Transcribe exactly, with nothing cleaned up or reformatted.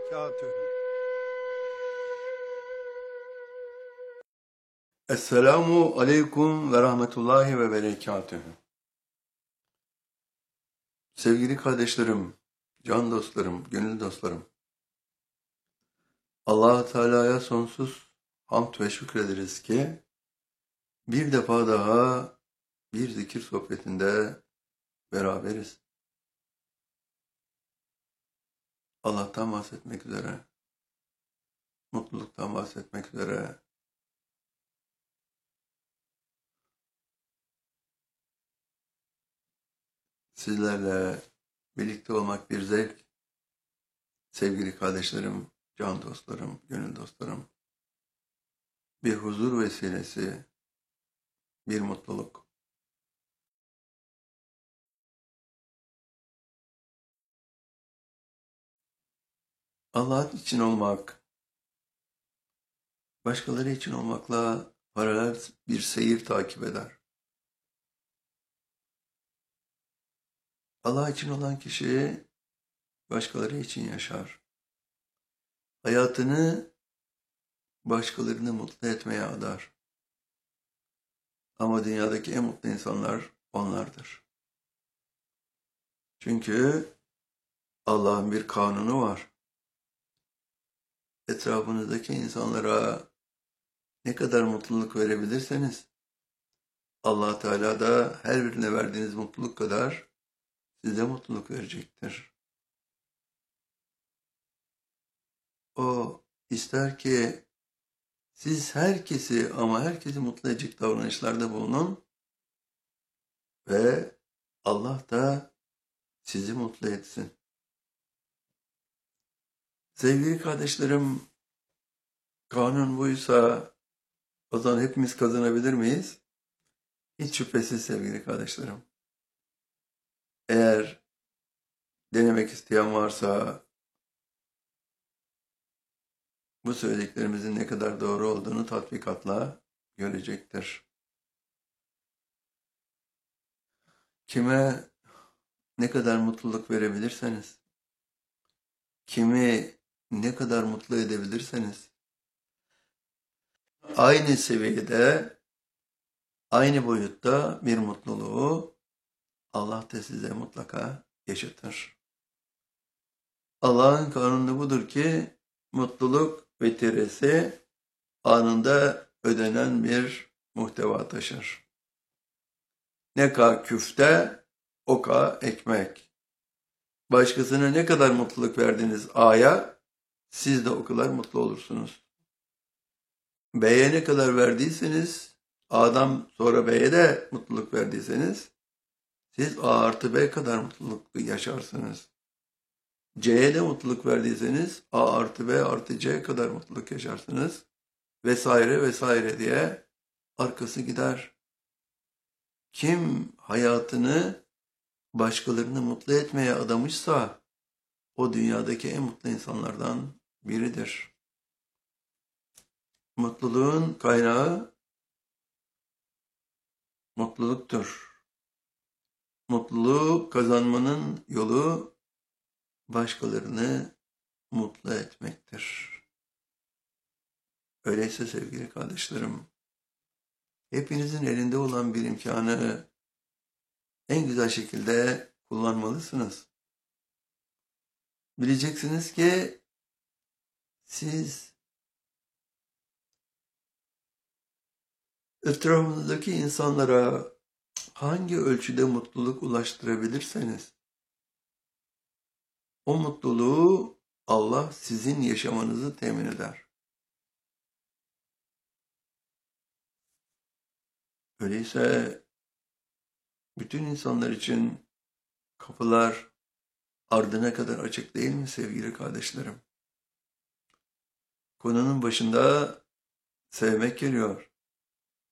berekatühü. Esselamu aleyküm ve rahmetullahi ve berekatühü. Sevgili kardeşlerim, can dostlarım, gönül dostlarım. Allah-u Teala'ya sonsuz hamd ve şükrederiz ki bir defa daha bir zikir sohbetinde beraberiz. Allah'tan bahsetmek üzere, mutluluktan bahsetmek üzere, sizlerle birlikte olmak bir zevk. Sevgili kardeşlerim, can dostlarım, gönül dostlarım, bir huzur vesilesi, bir mutluluk. Allah için olmak, başkaları için olmakla paralel bir seyir takip eder. Allah için olan kişi başkaları için yaşar. Hayatını başkalarını mutlu etmeye adar. Ama dünyadaki en mutlu insanlar onlardır. Çünkü Allah'ın bir kanunu var. Etrafınızdaki insanlara ne kadar mutluluk verebilirseniz, Allah Teala da her birine verdiğiniz mutluluk kadar size mutluluk verecektir. O ister ki siz herkesi ama herkesi mutlu edecek davranışlarda bulunun ve Allah da sizi mutlu etsin. Sevgili kardeşlerim, kanun buysa o zaman hepimiz kazanabilir miyiz? Hiç şüphesiz sevgili kardeşlerim. Eğer denemek isteyen varsa bu söylediklerimizin ne kadar doğru olduğunu tatbikatla görecektir. Kime ne kadar mutluluk verebilirseniz, kimi ne kadar mutlu edebilirseniz, aynı seviyede, aynı boyutta bir mutluluğu Allah da size mutlaka yaşatır. Allah'ın kanunu budur ki mutluluk vetiresi anında ödenen bir muhteva taşır. Ne ka küfte, o ka ekmek. Başkasına ne kadar mutluluk verdiniz A'ya, siz de o kadar mutlu olursunuz. B'ye ne kadar verdiyseniz, A'dan sonra B'ye de mutluluk verdiyseniz, siz A artı B kadar mutluluk yaşarsınız. C'ye de mutluluk verdiyseniz, A artı B artı C kadar mutluluk yaşarsınız. Vesaire vesaire diye arkası gider. Kim hayatını başkalarını mutlu etmeye adamışsa, o dünyadaki en mutlu insanlardan biridir. Mutluluğun kaynağı mutluluktur. Mutluluğu kazanmanın yolu başkalarını mutlu etmektir. Öyleyse sevgili kardeşlerim, hepinizin elinde olan bir imkanı en güzel şekilde kullanmalısınız. Bileceksiniz ki siz etrafınızdaki insanlara hangi ölçüde mutluluk ulaştırabilirseniz, o mutluluğu Allah sizin yaşamanızı temin eder. Öyleyse bütün insanlar için kapılar ardına kadar açık değil mi sevgili kardeşlerim? Konunun başında sevmek geliyor.